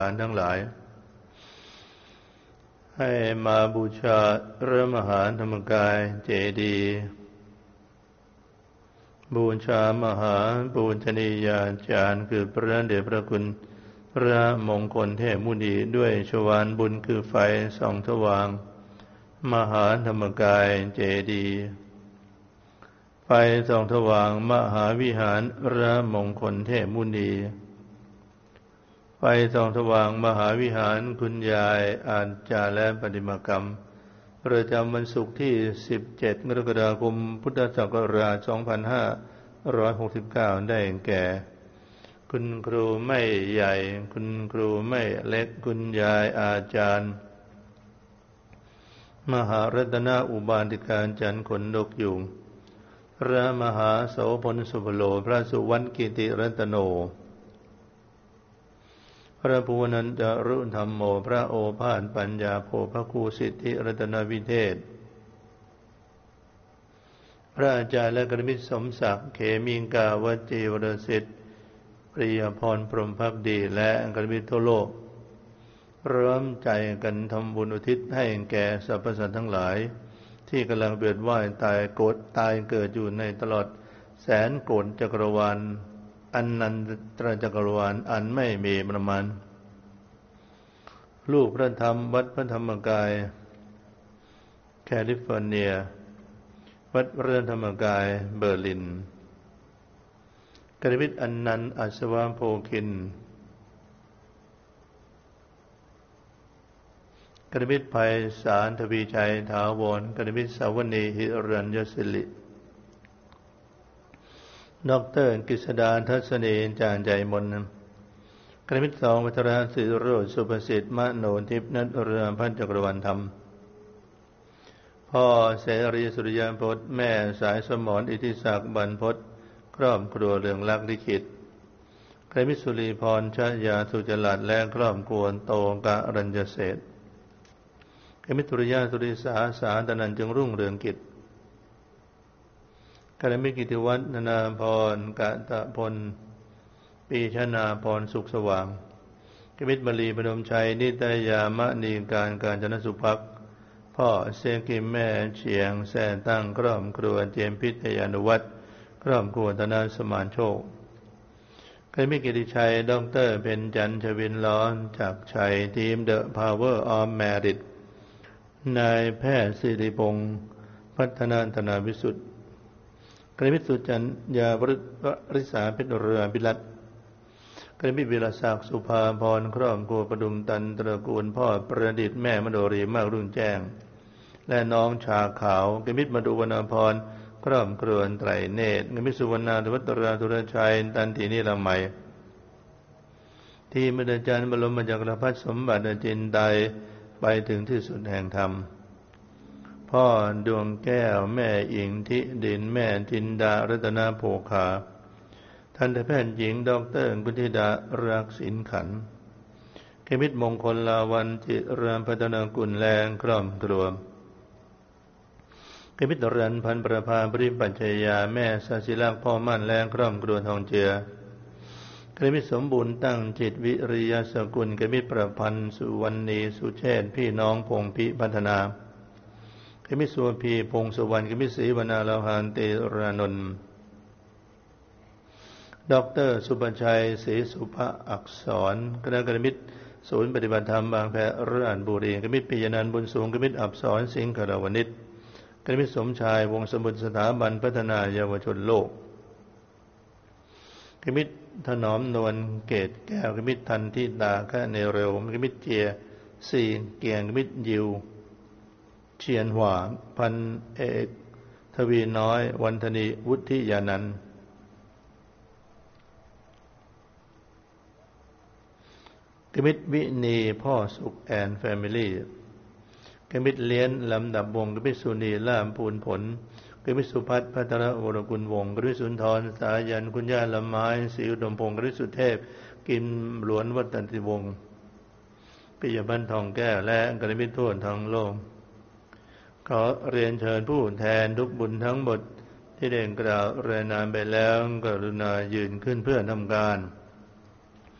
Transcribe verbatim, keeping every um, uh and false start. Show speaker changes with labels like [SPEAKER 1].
[SPEAKER 1] ารทั้งหลายให้มาบูชาพระมหาธรรมกายเจดีย์บูชามหาปูชนียาจารย์คือพระเดชพระคุณพระมงคลเทพมุนีด้วยชวาลบุญคือไฟส่องสว่างมหาธรรมกายเจดีย์ไฟส่องสว่างมหาวิหารพระมงคลเทพมุนีไฟส่องสว่างมหาวิหารคุณยายอาจารย์และปฏิมากรรมประจำวันศุกร์ที่สิบเจ็ดกรกฎาคมพุทธศักราชสองพันห้าร้อยหกสิบเก้าได้แก่คุณครูไม่ใหญ่คุณครูไม่เล็กคุณยายอาจารย์มหารัตนอุบาสิกาจันทร์ขนนกยูงพระมหาโสพลสุภโลพระสุวรรณกิติรัตโนพระภูวนันจารุธรรมโมพระโอภาสปัญญาโภพระครูสิทธิรัตนวิเทศพระอาจารย์และกรมิตรสมศักดิ์เขมิงกาวจีวรสิทธิ์ปริยพรพรหมภักดีและกรมิตรทั่วโลกร่วมใจกันทำบุญอุทิศให้แก่สรรพสัตว์ทั้งหลายที่กำลังเวียนว่ายตายโกรธตายเกิดอยู่ในตลอดแสนโกฏจักรวาลอันนันตรจักรวาลอันไม่มีประมาณลูกพระธรรมวัดพระธรรมกายแคลิฟอร์เนียวัดพระธรรมกายเบอร์ลินกรมิตรอันนันต์อัศวะโพคินกรมิตรไพศาลทวีชัยถาวรกรมิตรสาวนีหิรัญยศิริดอกเตอร์กฤษดาทัศนีจารย์ใจมนกรมิตรสองวัชระศิโรจน์สุภสิทธิ์มโนทิพย์นัทเรือพันจักรวรรณธรรมพ่อเสรีสุริยพจน์แม่สายสมรอิทธิศักดิ์บรรพตครอบครัวเรืองลักษณ์ลิขิตกรมิตรสุรีพรชยาสุจลัดและครอบครัวโตกะรัญญเศรษฐ์กรมิตรสุริยาสุริสาสาตนันจึงรุ่งเรืองกิจกรมิตรกิติวัฒน์นาพรกะตะพลปีชนาพรสุขสว่างกรมิตรบลีพนมชัยนิตยามณีการการจนสุภักดิ์พ่อเซกิมแม่เฉียงแซ่ตั้งครอบครัวเจมพิทยานุวัฒน์ครอบครัวธนาสมานโชคกรมิตรกิติชัยดอกเตอร์เพ็ญจันทร์ชวินล้อนจากชัยทีมเดอะพาวเวอร์ออฟแมริตนายแพทย์สิริพงศ์พัฒนาธนาวิสุทธิ์กรมิตรสุจันยาบริษาเพชรเรือพิรัตน์กรมิตรวิรศักดิ์สุภาพรครอบครัวประดุมตันตระกูลพ่อประดิษฐ์แม่มโนรีมากรุ่งแจ้งและน้องชาขาวกรมิตรมดุวรรณพรครอบครัวไตรเนตรกรมิตรสุวรรณาธวัตราธุรชัยตันตินิรมัยที่มฤดาจารย์บรมจักรพรรดิสมบัติจินไดไปถึงที่สุดแห่งธรรมพ่อดวงแก้วแม่อิงทิดินแม่จินดารัตนโภคาทันตแพทย์หญิงดอกเตอร์กุธิดารักษิณขันธ์กรมิตรมงคลลาวันจิรามพัฒนากุลแรงครอบครัวกรมิตรรันพันประภาปริปัญชยาแม่สศิลักษ์พ่อมั่นแรงครอบครัวทองเจือกรมิตรสมบูรณ์ตั้งจิตวิริยสกุลกรมิตรประพันธ์สุวรรณีสุเชษพี่น้องพงพิพัฒนากรมิตรสุวพีพงสุวรรณกรมิตรศรีวนาลาหานเตรานนท์ดอกเตอร์สุภชัยศรีสุภอักษรคณะกรมิตรศูนย์ปฏิบัติธรรมบางแพราชบุรีกรมิตรปิยนันท์บุญสูงกรมิตรอับสรสิงห์กรวณิชกรมิตรสมชายวงสมุทรสถาบันพัฒนาเยาวชนโลกกรมิตรถนอมนวลเกตแก้วกรมิตรทันทิดาคะเนเร็วกรมิตรเจียสี่เกียงกรมิตรยิวเชียนหวาพันเอกทวีน้อยวันธนีวุฒิยานันท์กรมิตรวินีพ่อสุขแอนแฟมิลี่กรมิตรเลี้ยนลำดับวงกรมิตรสุนีล่ามภูลผลกรมิตรสุพัฒน์พัทรวรกุลวงศ์กรมิตรสุนทรสายันคุณย่าละไม้ศรีอุดมพงศ์กรมิตรสุเทพกินหลวนวัฒนติวงศ์ปิยพันธ์ทองแก้วและกรมิตรทั่วทั้งโลกขอเรียนเชิญผู้แทนทุกบุญทั้งหมดที่ได้กล่าวรายนามไปแล้วกรุณายืนขึ้นเพื่อทำการ